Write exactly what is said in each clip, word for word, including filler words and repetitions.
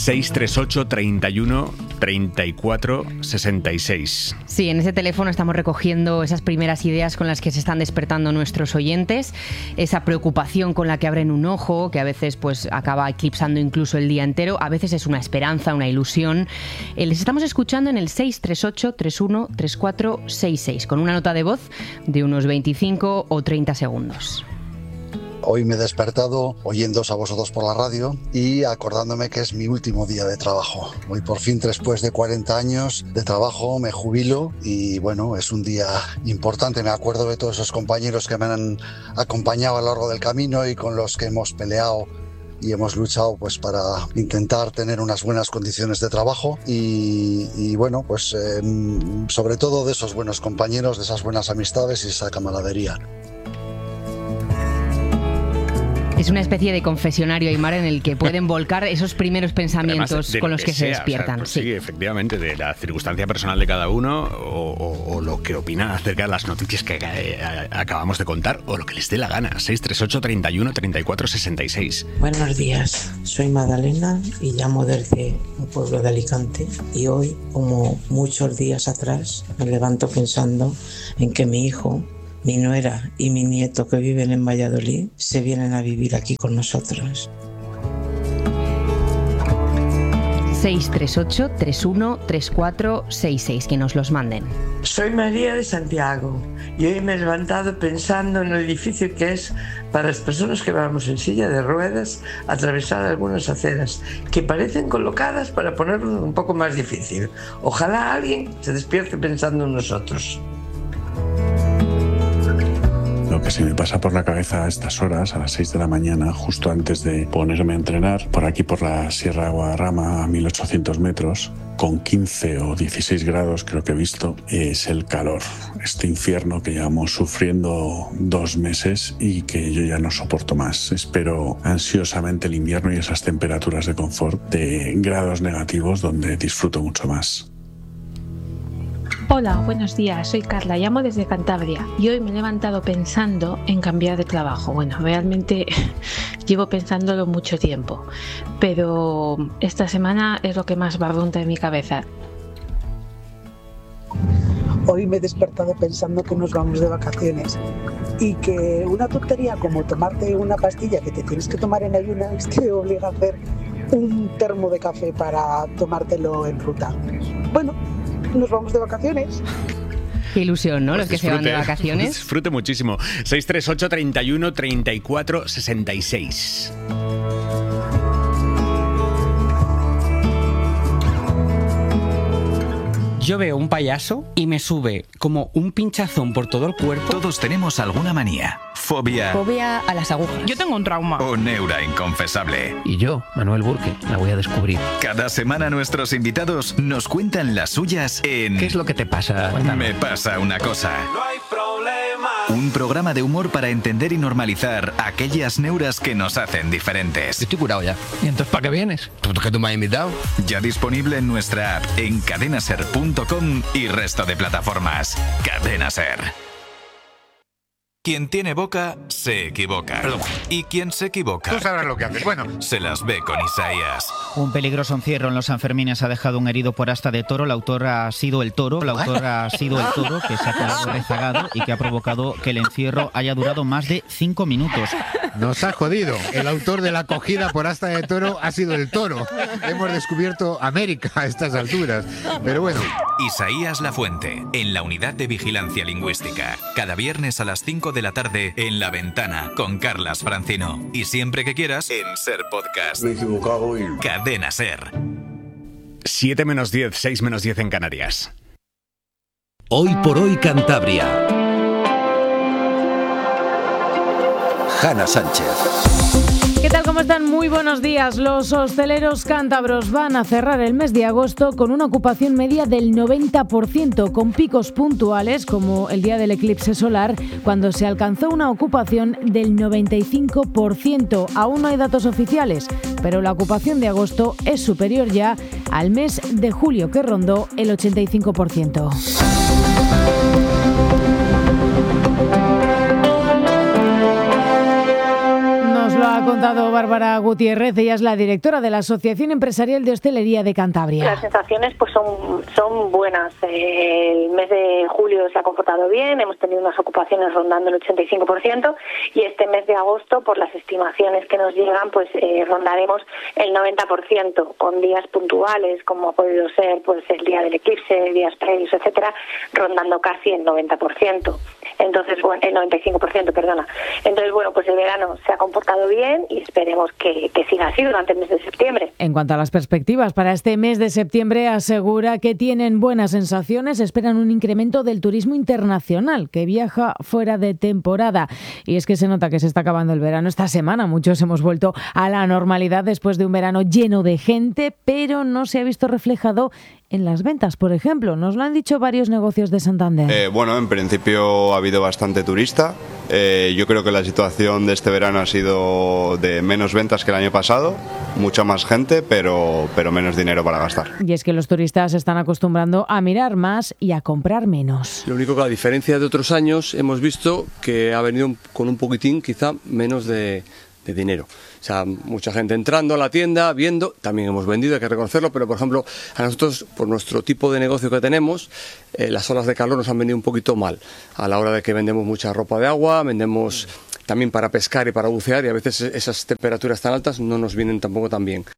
seis tres ocho, treinta y uno, treinta y cuatro, sesenta y seis. Sí, en ese teléfono estamos recogiendo esas primeras ideas con las que se están despertando nuestros oyentes, esa preocupación con la que abren un ojo, que a veces pues acaba eclipsando incluso el día entero, a veces es una esperanza, una ilusión. Eh, les estamos escuchando en el seis tres ocho, treinta y uno, treinta y cuatro, sesenta y seis, con una nota de voz de unos veinticinco o treinta segundos. Hoy me he despertado oyéndoos a vosotros por la radio y acordándome que es mi último día de trabajo. Hoy por fin, después de cuarenta años de trabajo, me jubilo y bueno, es un día importante. Me acuerdo de todos esos compañeros que me han acompañado a lo largo del camino y con los que hemos peleado y hemos luchado pues para intentar tener unas buenas condiciones de trabajo y, y bueno, pues eh, sobre todo de esos buenos compañeros, de esas buenas amistades y esa camaradería. Es una especie de confesionario, Aimar, en el que pueden volcar esos primeros pensamientos Además, con los que, que se sea, despiertan. O sea, pues sí. sí, efectivamente, de la circunstancia personal de cada uno o, o, o lo que opinan acerca de las noticias que eh, acabamos de contar o lo que les dé la gana. seis tres ocho, treinta y uno, treinta y cuatro, sesenta y seis. Buenos días, soy Magdalena y llamo desde un pueblo de Alicante y hoy, como muchos días atrás, me levanto pensando en que mi hijo, mi nuera y mi nieto que viven en Valladolid se vienen a vivir aquí con nosotros. seis tres ocho, treinta y uno, treinta y cuatro, sesenta y seis, que nos los manden. Soy María de Santiago y hoy me he levantado pensando en lo difícil que es para las personas que vamos en silla de ruedas atravesar algunas aceras que parecen colocadas para ponerlo un poco más difícil. Ojalá alguien se despierte pensando en nosotros. Lo que se me pasa por la cabeza a estas horas, a las seis de la mañana, justo antes de ponerme a entrenar, por aquí por la Sierra de Guadarrama a mil ochocientos metros, con quince o dieciséis grados creo que he visto, es el calor. Este infierno que llevamos sufriendo dos meses y que yo ya no soporto más. Espero ansiosamente el invierno y esas temperaturas de confort de grados negativos donde disfruto mucho más. Hola, buenos días, soy Carla, llamo desde Cantabria y hoy me he levantado pensando en cambiar de trabajo. Bueno, realmente llevo pensándolo mucho tiempo, pero esta semana es lo que más barrunta en mi cabeza. Hoy me he despertado pensando que nos vamos de vacaciones y que una tontería como tomarte una pastilla que te tienes que tomar en ayunas te obliga a hacer un termo de café para tomártelo en ruta. Bueno, nos vamos de vacaciones. Qué ilusión, ¿no? Pues los que disfrute, se van de vacaciones. Disfrute muchísimo. seis tres ocho, treinta y uno, treinta y cuatro, sesenta y seis. Yo veo un payaso y me sube como un pinchazón por todo el cuerpo. Todos tenemos alguna manía. Fobia. Fobia a las agujas. Yo tengo un trauma. O neura inconfesable. Y yo, Manuel Burke, la voy a descubrir. Cada semana nuestros invitados nos cuentan las suyas en... ¿Qué es lo que te pasa? Me pasa una cosa. No hay problema. Un programa de humor para entender y normalizar aquellas neuras que nos hacen diferentes. Yo estoy curado ya. ¿Y entonces para qué vienes? ¿Tú que tú me has invitado? Ya disponible en nuestra app, en cadena ser punto com y resto de plataformas. Cadena Ser. Quien tiene boca, se equivoca. Perdón. Y quien se equivoca... Tú sabrás lo que haces. Bueno. Se las ve con Isaías. Un peligroso encierro en los Sanfermines ha dejado un herido por asta de toro. El autor ha sido el toro. El autor ha sido el toro que se ha quedado rezagado y que ha provocado que el encierro haya durado más de cinco minutos. Nos ha jodido. El autor de la acogida por asta de toro ha sido el toro. Hemos descubierto América a estas alturas. Pero bueno. Isaías Lafuente, en la Unidad de Vigilancia Lingüística. Cada viernes a las cinco de la tarde en La Ventana con Carlas Francino. Y siempre que quieras en Ser Podcast. Me he equivocado y... Cadena Ser. siete menos diez, seis menos diez en Canarias. Hoy por hoy Cantabria. Hanna Sánchez. ¿Qué tal? ¿Cómo están? Muy buenos días. Los hosteleros cántabros van a cerrar el mes de agosto con una ocupación media del noventa por ciento, con picos puntuales como el día del eclipse solar, cuando se alcanzó una ocupación del noventa y cinco por ciento. Aún no hay datos oficiales, pero la ocupación de agosto es superior ya al mes de julio, que rondó el ochenta y cinco por ciento. ha contado Bárbara Gutiérrez, ella es la directora de la Asociación Empresarial de Hostelería de Cantabria. Las sensaciones pues son, son buenas. El mes de julio se ha comportado bien, hemos tenido unas ocupaciones rondando el ochenta y cinco por ciento y este mes de agosto, por las estimaciones que nos llegan, pues eh, rondaremos el noventa por ciento, con días puntuales como ha podido ser pues el día del eclipse, días previos, etcétera, rondando casi el noventa por ciento. Entonces, bueno, el noventa y cinco por ciento, perdona. Entonces, bueno, pues el verano se ha comportado bien y esperemos que, que siga así durante el mes de septiembre. En cuanto a las perspectivas para este mes de septiembre, asegura que tienen buenas sensaciones, esperan un incremento del turismo internacional que viaja fuera de temporada. Y es que se nota que se está acabando el verano. Esta semana muchos hemos vuelto a la normalidad después de un verano lleno de gente, pero no se ha visto reflejado en las ventas, por ejemplo. Nos lo han dicho varios negocios de Santander. Eh, bueno, en principio ha habido bastante turista. Eh, yo creo que la situación de este verano ha sido de menos ventas que el año pasado, mucha más gente, pero, pero menos dinero para gastar. Y es que los turistas se están acostumbrando a mirar más y a comprar menos. Lo único que, a diferencia de otros años, hemos visto que ha venido con un poquitín, quizá, menos de, de dinero. O sea, mucha gente entrando a la tienda, viendo, también hemos vendido, hay que reconocerlo, pero por ejemplo, a nosotros, por nuestro tipo de negocio que tenemos, eh, las olas de calor nos han venido un poquito mal, a la hora de que vendemos mucha ropa de agua, vendemos también para pescar y para bucear, y a veces esas temperaturas tan altas no nos vienen tampoco tan bien.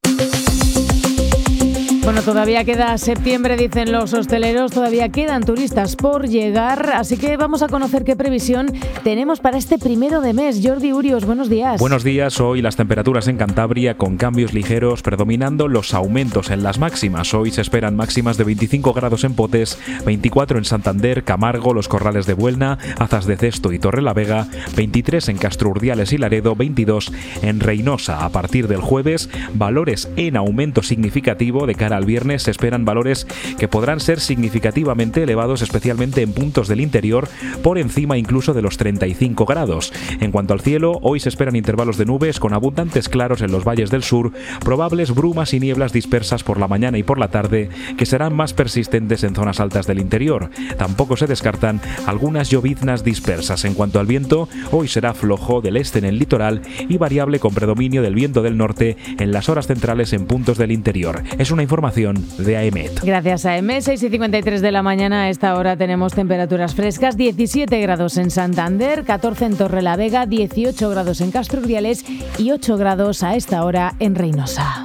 Bueno, todavía queda septiembre, dicen los hosteleros, todavía quedan turistas por llegar, así que vamos a conocer qué previsión tenemos para este primero de mes. Jordi Urios, buenos días. Buenos días. Hoy las temperaturas en Cantabria con cambios ligeros, predominando los aumentos en las máximas. Hoy se esperan máximas de veinticinco grados en Potés, veinticuatro en Santander, Camargo, Los Corrales de Buelna, Azas de Cesto y Torrelavega, veintitrés en Castrurdiales y Laredo, veintidós en Reinosa. A partir del jueves, valores en aumento significativo. De cara al viernes se esperan valores que podrán ser significativamente elevados, especialmente en puntos del interior, por encima incluso de los treinta y cinco grados. En cuanto al cielo, hoy se esperan intervalos de nubes con abundantes claros en los valles del sur, probables brumas y nieblas dispersas por la mañana y por la tarde, que serán más persistentes en zonas altas del interior. Tampoco se descartan algunas lloviznas dispersas. En cuanto al viento, hoy será flojo del este en el litoral y variable con predominio del viento del norte en las horas centrales en puntos del interior. Es una información de A E M E T. Gracias a A E M E T, seis y cincuenta y tres de la mañana. A esta hora tenemos temperaturas frescas, diecisiete grados en Santander, catorce en Torrelavega, dieciocho grados en Castrurdiales y ocho grados a esta hora en Reinosa.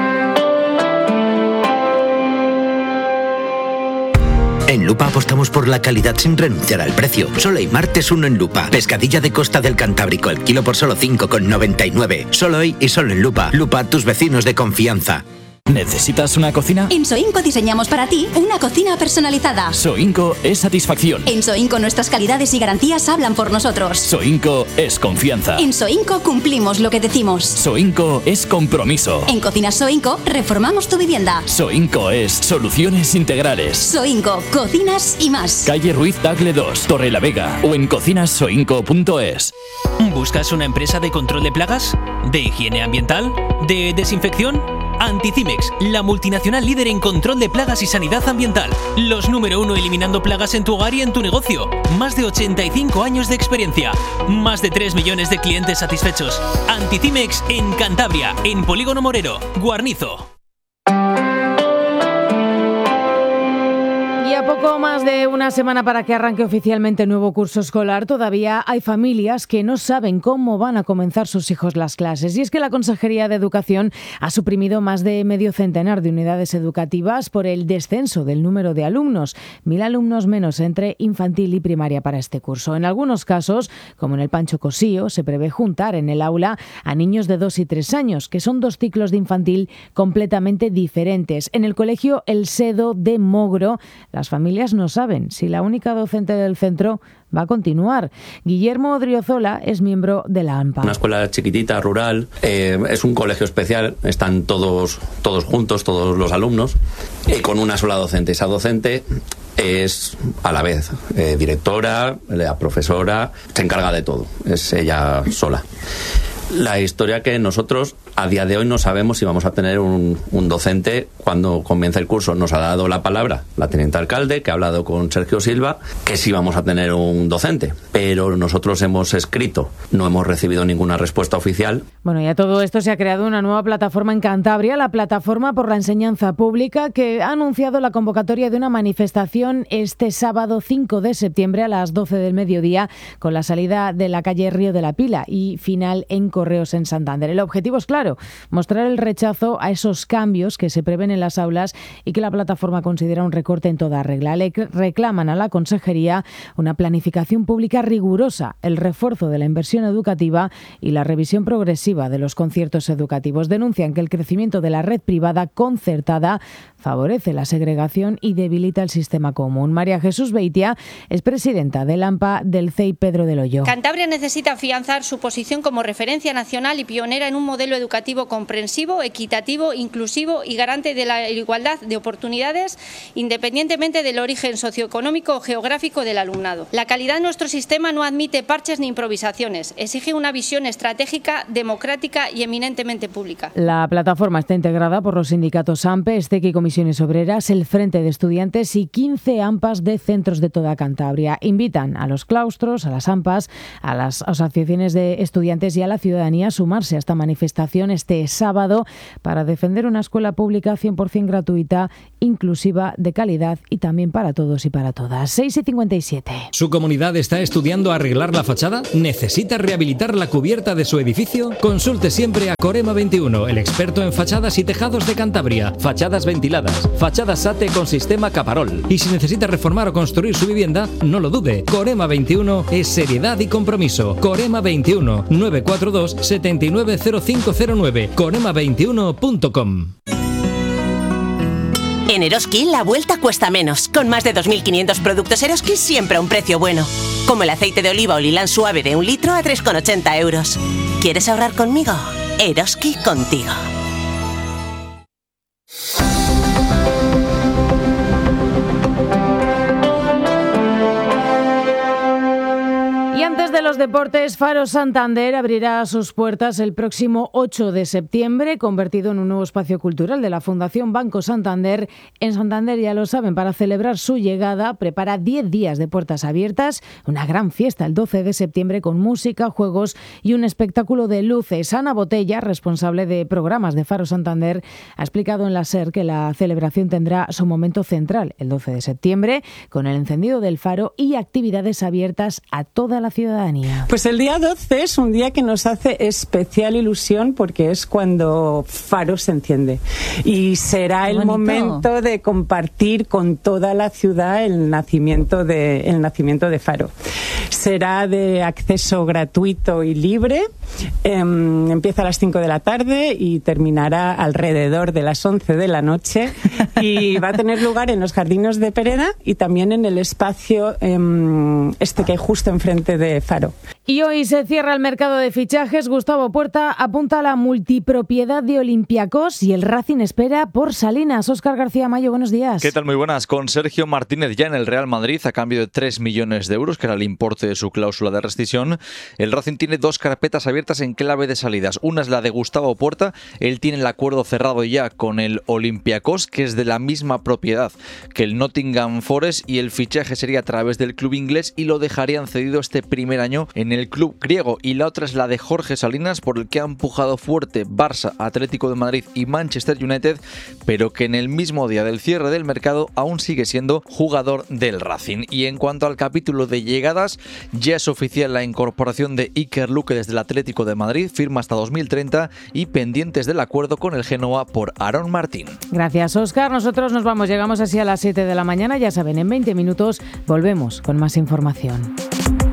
En Lupa apostamos por la calidad sin renunciar al precio. Solo hay martes uno en Lupa. Pescadilla de costa del Cantábrico, el kilo por solo cinco con noventa y nueve. Solo hoy y solo en Lupa. Lupa, tus vecinos de confianza. ¿Necesitas una cocina? En Soinco diseñamos para ti una cocina personalizada. Soinco es satisfacción. En Soinco nuestras calidades y garantías hablan por nosotros. Soinco es confianza. En Soinco cumplimos lo que decimos. Soinco es compromiso. En Cocinas Soinco reformamos tu vivienda. Soinco es soluciones integrales. Soinco, cocinas y más. Calle Ruiz Tagle dos, Torrelavega o en cocinas soinco punto es. ¿Buscas una empresa de control de plagas? ¿De higiene ambiental? ¿De desinfección? Anticimex, la multinacional líder en control de plagas y sanidad ambiental. Los número uno eliminando plagas en tu hogar y en tu negocio. Más de ochenta y cinco años de experiencia. Más de tres millones de clientes satisfechos. Anticimex en Cantabria, en Polígono Morero, Guarnizo. Poco más de una semana para que arranque oficialmente el nuevo curso escolar, todavía hay familias que no saben cómo van a comenzar sus hijos las clases. Y es que la Consejería de Educación ha suprimido más de medio centenar de unidades educativas por el descenso del número de alumnos. Mil alumnos menos entre infantil y primaria para este curso. En algunos casos, como en el Pancho Cosío, se prevé juntar en el aula a niños de dos y tres años, que son dos ciclos de infantil completamente diferentes. En el colegio El Sedo de Mogro, las familias no saben si la única docente del centro va a continuar. Guillermo Odriozola es miembro de la A M P A. Una escuela chiquitita, rural, eh, es un colegio especial, están todos, todos juntos, todos los alumnos, y con una sola docente. Esa docente es a la vez eh, directora, la profesora, se encarga de todo, es ella sola. La historia que nosotros a día de hoy no sabemos si vamos a tener un, un docente cuando comience el curso. Nos ha dado la palabra la teniente alcalde, que ha hablado con Sergio Silva, que sí vamos a tener un docente, pero nosotros hemos escrito, no hemos recibido ninguna respuesta oficial. Bueno, y a todo esto se ha creado una nueva plataforma en Cantabria, la Plataforma por la Enseñanza Pública, que ha anunciado la convocatoria de una manifestación este sábado cinco de septiembre a las doce del mediodía, con la salida de la calle Río de la Pila y final en Correos en Santander. El objetivo es claro, mostrar el rechazo a esos cambios que se prevén en las aulas y que la plataforma considera un recorte en toda regla. Le reclaman a la Consejería una planificación pública rigurosa, el refuerzo de la inversión educativa y la revisión progresiva de los conciertos educativos. Denuncian que el crecimiento de la red privada concertada favorece la segregación y debilita el sistema común. María Jesús Beitia es presidenta del AMPA del C E I Pedro del Hoyo. Cantabria necesita afianzar su posición como referencia nacional y pionera en un modelo educativo comprensivo, equitativo, inclusivo y garante de la igualdad de oportunidades, independientemente del origen socioeconómico o geográfico del alumnado. La calidad de nuestro sistema no admite parches ni improvisaciones, exige una visión estratégica, democrática y eminentemente pública. La plataforma está integrada por los sindicatos AMPE, ESTEC y Comisiones Obreras, el Frente de Estudiantes y quince AMPAs de centros de toda Cantabria. Invitan a los claustros, a las AMPAs, a las asociaciones de estudiantes y a la ciudadanía a sumarse a esta manifestación este sábado para defender una escuela pública cien por ciento gratuita, inclusiva, de calidad y también para todos y para todas. seis y cincuenta y siete. ¿Su comunidad está estudiando arreglar la fachada? ¿Necesita rehabilitar la cubierta de su edificio? Consulte siempre a Corema veintiuno, el experto en fachadas y tejados de Cantabria. Fachadas ventiladas, fachadas S A T E con sistema Caparol. Y si necesita reformar o construir su vivienda, no lo dude. Corema veintiuno es seriedad y compromiso. Corema veintiuno, nueve cuatro dos, siete nueve cero cinco cero nueve. corema veintiuno punto com. En Eroski la vuelta cuesta menos. Con más de dos mil quinientos productos Eroski siempre a un precio bueno. Como el aceite de oliva o lilán suave de un litro a tres con ochenta euros. ¿Quieres ahorrar conmigo? Eroski contigo. De los deportes, Faro Santander abrirá sus puertas el próximo ocho de septiembre, convertido en un nuevo espacio cultural de la Fundación Banco Santander. En Santander, ya lo saben, para celebrar su llegada, prepara diez días de puertas abiertas, una gran fiesta el doce de septiembre con música, juegos y un espectáculo de luces. Ana Botella, responsable de programas de Faro Santander, ha explicado en la SER que la celebración tendrá su momento central el doce de septiembre, con el encendido del faro y actividades abiertas a toda la ciudadanía. Pues el día doce es un día que nos hace especial ilusión porque es cuando Faro se enciende y será el momento de compartir con toda la ciudad el nacimiento de, el nacimiento de Faro. Será de acceso gratuito y libre, eh, empieza a las cinco de la tarde y terminará alrededor de las once de la noche y va a tener lugar en los jardines de Pereda y también en el espacio eh, este que hay justo enfrente de Faro. Y hoy se cierra el mercado de fichajes. Gustavo Puerta apunta a la multipropiedad de Olympiacos y el Racing espera por Salinas. Óscar García Mayo, buenos días. ¿Qué tal? Muy buenas. Con Sergio Martínez ya en el Real Madrid a cambio de tres millones de euros, que era el importe de su cláusula de rescisión, el Racing tiene dos carpetas abiertas en clave de salidas. Una es la de Gustavo Puerta. Él tiene el acuerdo cerrado ya con el Olympiacos, que es de la misma propiedad que el Nottingham Forest, y el fichaje sería a través del club inglés y lo dejarían cedido este primer año en el club griego. Y la otra es la de Jorge Salinas, por el que ha empujado fuerte Barça, Atlético de Madrid y Manchester United, pero que en el mismo día del cierre del mercado aún sigue siendo jugador del Racing. Y en cuanto al capítulo de llegadas, ya es oficial la incorporación de Iker Luque desde el Atlético de Madrid, firma hasta dos mil treinta y pendientes del acuerdo con el Génova por Aaron Martín. Gracias, Óscar. Nosotros nos vamos, llegamos así a las siete de la mañana. Ya saben, en veinte minutos volvemos con más información.